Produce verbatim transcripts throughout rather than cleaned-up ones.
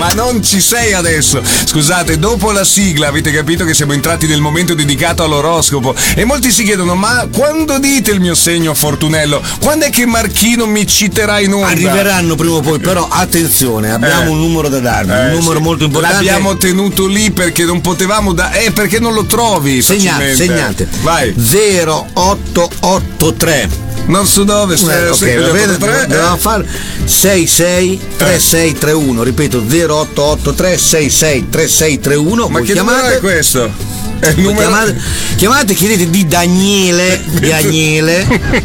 ma non ci sei adesso. Scusate, dopo la sigla avete capito che siamo entrati nel momento dedicato all'oroscopo e molti si chiedono: ma quando dite il mio segno, Fortunello? Quando è che Marchino mi citerà in onda? Arriveranno prima o poi, però attenzione, abbiamo Eh. un numero da darvi, Eh, un numero sì. molto importante. L'abbiamo tenuto lì perché non potevamo da... Eh, perché non lo trovi Segnate, facilmente. segnate. Vai. zero otto otto tre. Non so dove sei. Eh, ok, va bene, dobbiamo fare sei sei tre sei tre uno, ripeto zero otto otto tre sei sei tre sei tre uno. Ma voi che numero chiamate, è questo? È il voi numero... chiamate, chiamate, chiedete di Daniele Daniele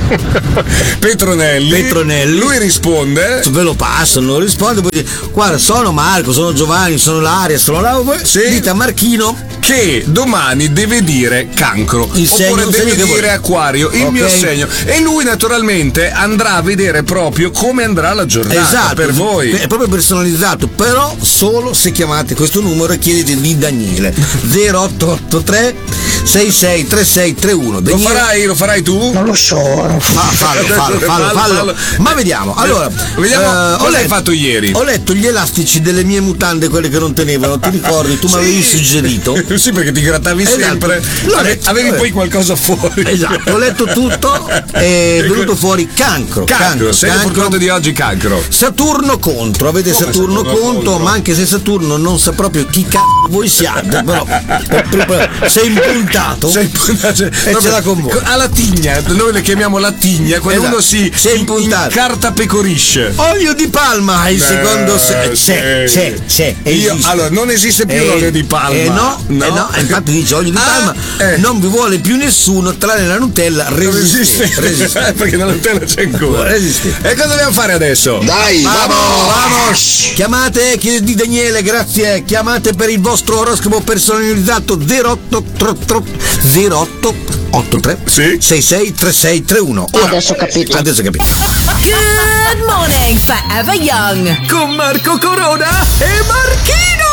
Petronelli. Petronelli. Lui risponde. Ve lo passano, risponde, poi dite, guarda, sono Marco, sono Giovanni, sono Laria, sono Laura. Sì. Dite a Marchino Che domani deve dire cancro il segno, oppure il deve segno che dire vuole. acquario, il Ok. mio segno, e lui naturalmente andrà a vedere proprio come andrà la giornata. Esatto, per voi. è proprio personalizzato, però solo se chiamate questo numero e chiedete di Daniele zero otto otto tre sei sei tre sei tre uno. Lo farai? Lo farai tu? Non lo so. Fa, fallo, fallo, fallo, fallo. Ma vediamo. Allora, Vediamo eh, cosa hai fatto ieri. Ho letto gli elastici delle mie mutande, quelle che non tenevano, ti ricordi? Tu mi avevi Sì. suggerito. Sì, perché ti grattavi Esatto. sempre. L'ho Ave- letto, avevi l'ho poi letto. qualcosa fuori. Esatto, ho letto tutto e è venuto fuori cancro. Cancro, sei il fortunato di oggi, cancro. Saturno contro, avete Come Saturno, Saturno contro, contro? ma anche se Saturno non sa proprio chi c***o voi siate, però sei impuntato Sei impuntato, e ce l'ha con voi. alla tigna, noi le chiamiamo la tigna, quando Esatto. uno si Sei impuntato. incartapecorisce. Olio di palma, il Eh, secondo se- sì. c'è, c'è, c'è, Io- esiste. allora, non esiste più Eh, l'olio di palma. Eh no, No. eh no, e infatti dice olio di Ah, palma, eh. non vi vuole più nessuno, tranne la Nutella, Non resiste, esiste, resiste. perché nella tela c'è ancora. Resiste. E cosa dobbiamo fare adesso? Dai, Vamos, vamos! Chiamate, chiedete di Daniele, grazie. Chiamate per il vostro oroscopo personalizzato zero otto zero otto otto tre Sì. sei sei tre sei tre uno. Adesso ho capito. Adesso ho capito. Good morning, Forever Young. Con Marco Corona e Marchino!